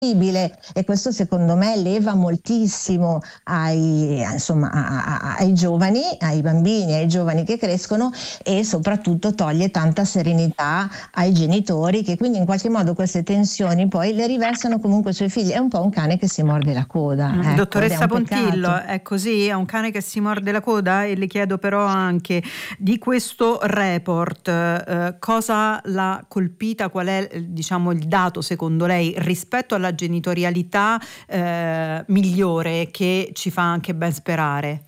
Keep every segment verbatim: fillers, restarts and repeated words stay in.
e questo secondo me leva moltissimo ai, insomma, a, a, ai giovani, ai bambini, ai giovani che crescono, e soprattutto toglie tanta serenità ai genitori, che quindi in qualche modo queste tensioni poi le riversano comunque sui figli. È un po' un cane che si morde la coda. Mm, Ecco, dottoressa è Pontillo, è così? È un cane che si morde la coda? E le chiedo però anche di questo report, eh, cosa l'ha colpita, qual è diciamo il dato secondo lei rispetto alla genitorialità eh, migliore, che ci fa anche ben sperare?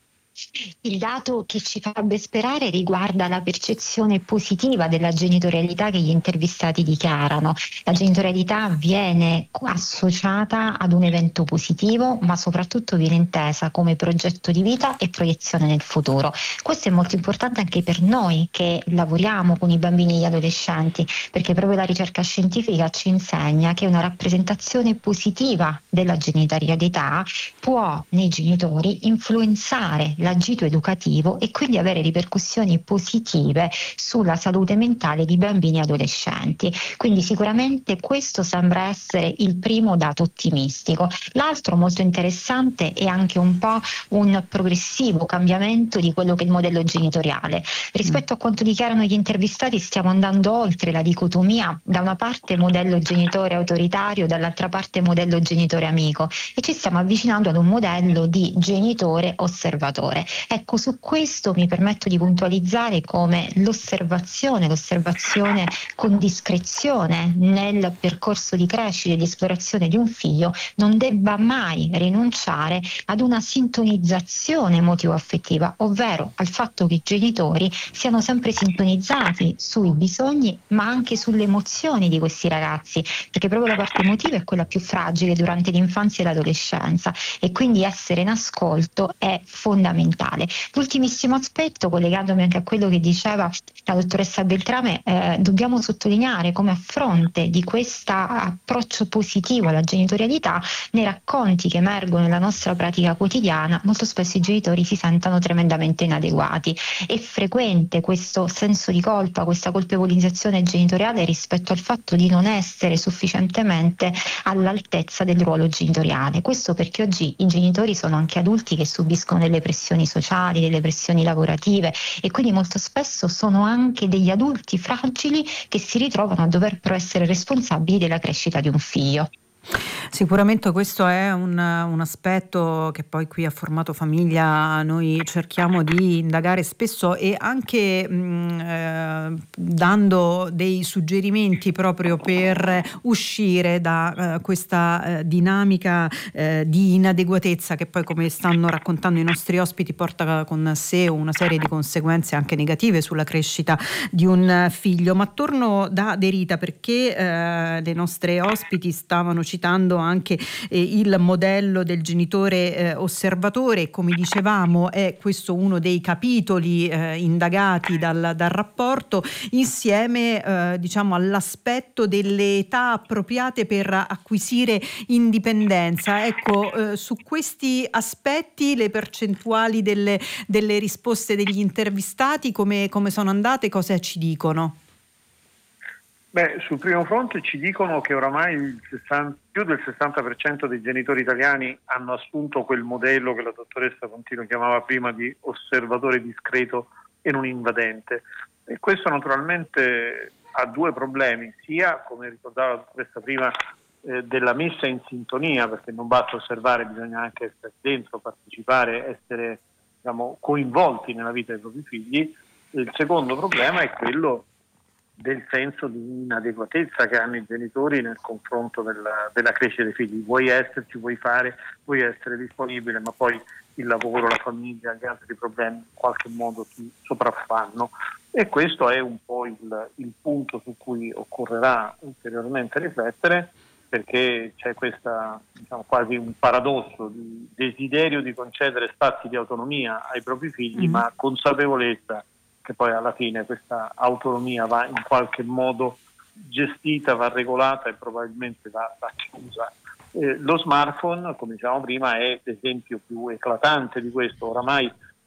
Il dato che ci fa ben sperare riguarda la percezione positiva della genitorialità che gli intervistati dichiarano. La genitorialità viene associata ad un evento positivo, ma soprattutto viene intesa come progetto di vita e proiezione nel futuro. Questo è molto importante anche per noi che lavoriamo con i bambini e gli adolescenti, perché proprio la ricerca scientifica ci insegna che una rappresentazione positiva della genitorialità può nei genitori influenzare l'agito educativo e quindi avere ripercussioni positive sulla salute mentale di bambini e adolescenti. Quindi sicuramente questo sembra essere il primo dato ottimistico. L'altro molto interessante è anche un po' un progressivo cambiamento di quello che è il modello genitoriale. Rispetto a quanto dichiarano gli intervistati, stiamo andando oltre la dicotomia, da una parte modello genitore autoritario, dall'altra parte modello genitore amico, e ci stiamo avvicinando ad un modello di genitore osservatore. Ecco, su questo mi permetto di puntualizzare come l'osservazione, l'osservazione con discrezione nel percorso di crescita e di esplorazione di un figlio non debba mai rinunciare ad una sintonizzazione emotivo-affettiva, ovvero al fatto che i genitori siano sempre sintonizzati sui bisogni ma anche sulle emozioni di questi ragazzi, perché proprio la parte emotiva è quella più fragile durante l'infanzia e l'adolescenza, e quindi essere in ascolto è fondamentale. L'ultimissimo aspetto, collegandomi anche a quello che diceva la dottoressa Beltrame, eh, dobbiamo sottolineare come a fronte di questo approccio positivo alla genitorialità, nei racconti che emergono nella nostra pratica quotidiana, molto spesso i genitori si sentono tremendamente inadeguati. È frequente questo senso di colpa, questa colpevolizzazione genitoriale rispetto al fatto di non essere sufficientemente all'altezza del ruolo genitoriale. Questo perché oggi i genitori sono anche adulti che subiscono delle pressioni sociali, delle pressioni lavorative, e quindi molto spesso sono anche degli adulti fragili che si ritrovano a dover però essere responsabili della crescita di un figlio. Sicuramente questo è un, un aspetto che poi qui a Formato Famiglia noi cerchiamo di indagare spesso, e anche mh, eh, dando dei suggerimenti proprio per uscire da eh, questa eh, dinamica eh, di inadeguatezza che poi, come stanno raccontando i nostri ospiti, porta con sé una serie di conseguenze anche negative sulla crescita di un figlio. Ma torno da Derita, perché eh, le nostre ospiti stavano citando anche eh, il modello del genitore eh, osservatore. Come dicevamo, è questo uno dei capitoli eh, indagati dal, dal rapporto, insieme eh, diciamo all'aspetto delle età appropriate per acquisire indipendenza. Ecco, eh, su questi aspetti le percentuali delle, delle risposte degli intervistati come, come sono andate, cosa ci dicono? Beh, sul primo fronte ci dicono che oramai il sessanta, più del sessanta per cento dei genitori italiani hanno assunto quel modello che la dottoressa Pontillo chiamava prima di osservatore discreto e non invadente. E questo naturalmente ha due problemi, sia, come ricordava la dottoressa prima, eh, della messa in sintonia, perché non basta osservare, bisogna anche essere dentro, partecipare, essere, diciamo, coinvolti nella vita dei propri figli. Il secondo problema è quello del senso di inadeguatezza che hanno i genitori nel confronto della, della crescita dei figli. Vuoi esserci, vuoi fare, vuoi essere disponibile, ma poi il lavoro, la famiglia, gli altri problemi in qualche modo ti sopraffanno, e questo è un po' il, il punto su cui occorrerà ulteriormente riflettere, perché c'è questa, diciamo, quasi un paradosso di desiderio di concedere spazi di autonomia ai propri figli, mm. ma consapevolezza che poi alla fine questa autonomia va in qualche modo gestita, va regolata e probabilmente va, va chiusa. Eh, lo smartphone, come dicevamo prima, è l'esempio più eclatante di questo. Oramai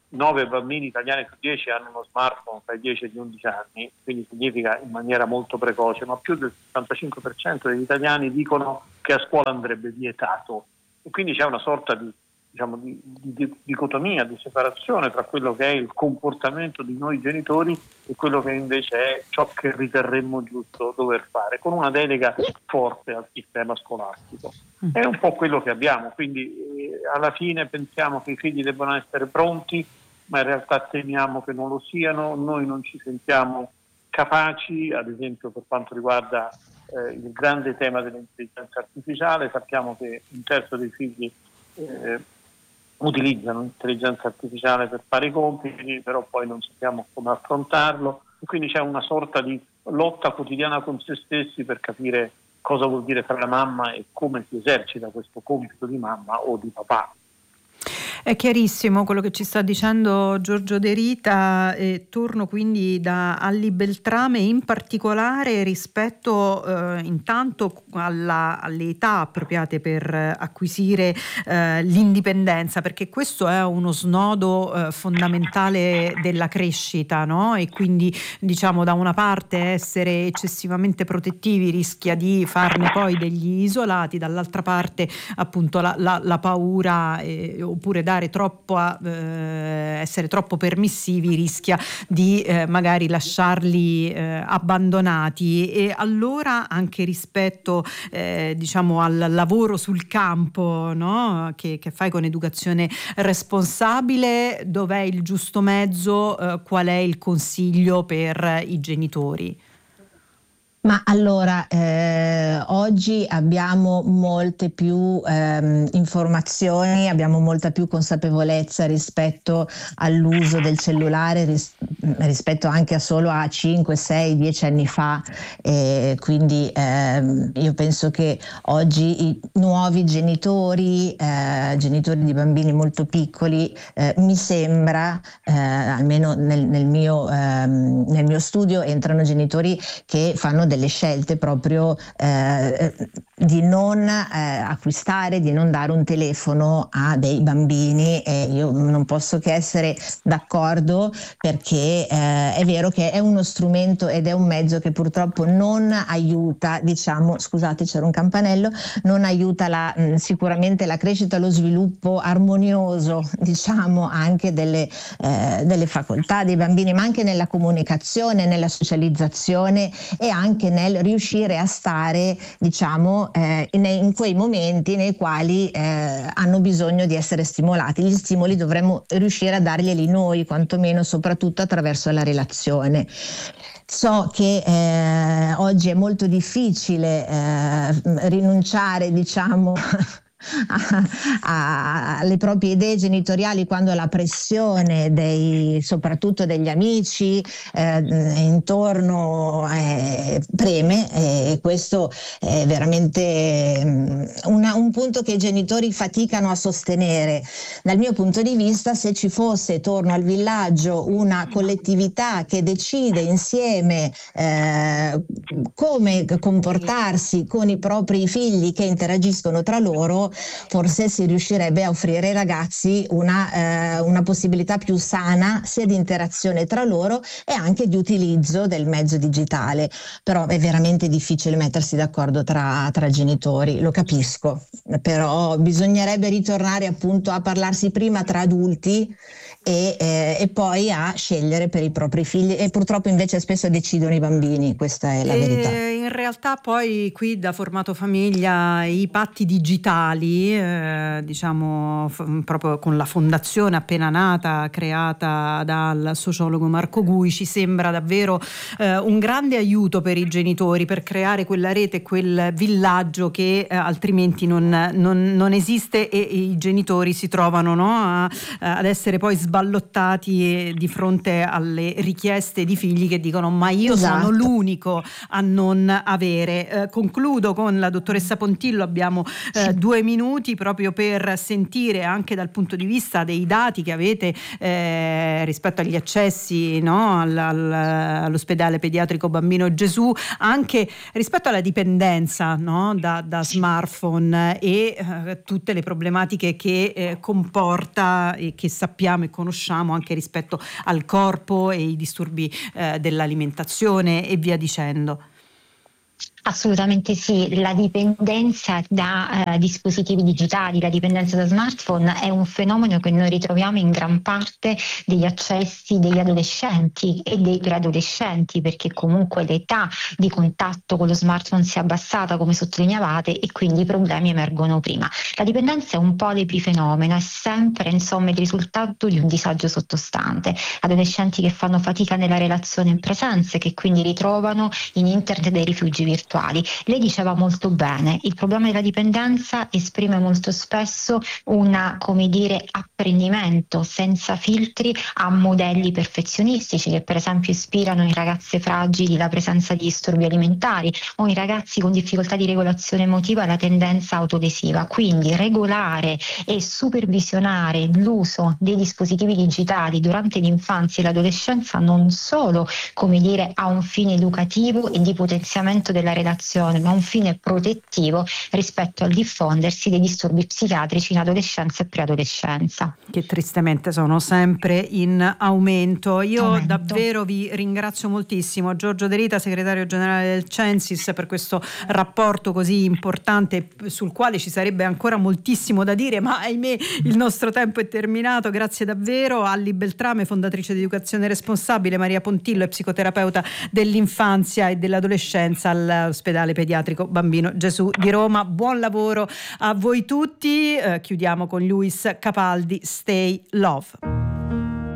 nove bambini italiani su dieci hanno uno smartphone tra i dieci e gli undici anni, quindi significa in maniera molto precoce, ma più del settantacinque per cento degli italiani dicono che a scuola andrebbe vietato, e quindi c'è una sorta di, diciamo, di, di, di dicotomia, di separazione tra quello che è il comportamento di noi genitori e quello che invece è ciò che riterremmo giusto dover fare, con una delega forte al sistema scolastico. È un po' quello che abbiamo, quindi eh, alla fine pensiamo che i figli debbano essere pronti, ma in realtà temiamo che non lo siano, noi non ci sentiamo capaci, ad esempio per quanto riguarda eh, il grande tema dell'intelligenza artificiale. Sappiamo che un terzo dei figli eh, utilizzano l'intelligenza artificiale per fare i compiti, però poi non sappiamo come affrontarlo, e quindi c'è una sorta di lotta quotidiana con se stessi per capire cosa vuol dire fare la mamma e come si esercita questo compito di mamma o di papà. È chiarissimo quello che ci sta dicendo Giorgio De Rita, e torno quindi da Alli Beltrame, in particolare rispetto eh, intanto alla, alle età appropriate per acquisire eh, l'indipendenza, perché questo è uno snodo eh, fondamentale della crescita, no? E quindi, diciamo, da una parte essere eccessivamente protettivi rischia di farne poi degli isolati, dall'altra parte appunto la, la, la paura eh, oppure dare troppo a, eh, essere troppo permissivi rischia di eh, magari lasciarli eh, abbandonati. E allora anche rispetto eh, diciamo al lavoro sul campo, no? che, che fai con educazione responsabile, dov'è il giusto mezzo? Eh, qual è il consiglio per i genitori? Ma allora, eh, oggi abbiamo molte più ehm, informazioni, abbiamo molta più consapevolezza rispetto all'uso del cellulare, ris- rispetto anche a solo a cinque, sei, dieci anni fa. Eh, quindi ehm, io penso che oggi i nuovi genitori, eh, genitori di bambini molto piccoli, eh, mi sembra, eh, almeno nel, nel, mio, ehm, nel mio studio, entrano genitori che fanno delle scelte proprio eh, di non eh, acquistare, di non dare un telefono a dei bambini, e io non posso che essere d'accordo, perché eh, è vero che è uno strumento ed è un mezzo che purtroppo non aiuta, diciamo, scusate c'era un campanello, non aiuta la, mh, sicuramente la crescita, lo sviluppo armonioso, diciamo, anche delle, eh, delle facoltà dei bambini, ma anche nella comunicazione, nella socializzazione e anche nel riuscire a stare, diciamo, eh, in, in quei momenti nei quali eh, hanno bisogno di essere stimolati. Gli stimoli dovremmo riuscire a darglieli noi, quantomeno, soprattutto attraverso la relazione. So che eh, oggi è molto difficile eh, rinunciare, diciamo, alle proprie idee genitoriali quando la pressione dei, soprattutto degli amici eh, intorno eh, preme, e questo è veramente una, un punto che i genitori faticano a sostenere. Dal mio punto di vista, se ci fosse, torno al villaggio, una collettività che decide insieme eh, come comportarsi con i propri figli che interagiscono tra loro, forse si riuscirebbe a offrire ai ragazzi una, eh, una possibilità più sana sia di interazione tra loro e anche di utilizzo del mezzo digitale. Però è veramente difficile mettersi d'accordo tra, tra genitori, lo capisco, però bisognerebbe ritornare appunto a parlarsi prima tra adulti e, eh, e poi a scegliere per i propri figli, e purtroppo invece spesso decidono i bambini, questa è la e verità. In realtà poi qui da Formato Famiglia i patti digitali, eh, diciamo f- proprio con la fondazione appena nata creata dal sociologo Marco Gui, ci sembra davvero eh, un grande aiuto per i genitori per creare quella rete, quel villaggio che eh, altrimenti non, non, non esiste, e, e i genitori si trovano, no, a, ad essere poi sballottati di fronte alle richieste di figli che dicono ma io Esatto. sono l'unico a non avere. Eh, concludo con la dottoressa Pontillo, abbiamo eh, due minuti proprio per sentire anche dal punto di vista dei dati che avete eh, rispetto agli accessi, no, all, all, all'ospedale pediatrico Bambino Gesù, anche rispetto alla dipendenza, no, da, da smartphone e eh, tutte le problematiche che eh, comporta e che sappiamo e conosciamo anche rispetto al corpo e i disturbi eh, dell'alimentazione e via dicendo. Assolutamente sì, la dipendenza da eh, dispositivi digitali, la dipendenza da smartphone è un fenomeno che noi ritroviamo in gran parte degli accessi degli adolescenti e dei preadolescenti, perché comunque l'età di contatto con lo smartphone si è abbassata, come sottolineavate, e quindi i problemi emergono prima. La dipendenza è un po' l'epifenomeno, è sempre insomma il risultato di un disagio sottostante. Adolescenti che fanno fatica nella relazione in presenza e che quindi ritrovano in internet dei rifugi virtuali. Lei diceva molto bene, il problema della dipendenza esprime molto spesso una, come dire, apprendimento senza filtri a modelli perfezionistici che per esempio ispirano in ragazze fragili la presenza di disturbi alimentari o in ragazzi con difficoltà di regolazione emotiva la tendenza autolesiva. Quindi regolare e supervisionare l'uso dei dispositivi digitali durante l'infanzia e l'adolescenza non solo, come dire, ha un fine educativo e di potenziamento della relazione, ma un fine protettivo rispetto al diffondersi dei disturbi psichiatrici in adolescenza e preadolescenza, che tristemente sono sempre in aumento. Io aumento. davvero vi ringrazio moltissimo, Giorgio De Rita, segretario generale del Censis, per questo rapporto così importante sul quale ci sarebbe ancora moltissimo da dire, ma ahimè il nostro tempo è terminato. Grazie davvero. Alli Beltrame, fondatrice di Educazione Responsabile, Maria Pontillo è psicoterapeuta dell'infanzia e dell'adolescenza all'ospedale pediatrico Bambino Gesù di Roma. Buon lavoro a voi tutti. Eh, chiudiamo con Luis Capaldi, Stay Love.